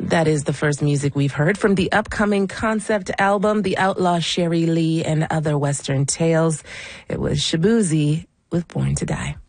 That is the first music we've heard from the upcoming concept album, The Outlaw Sherry Lee and Other Western Tales. It was Shaboozey with Born to Die.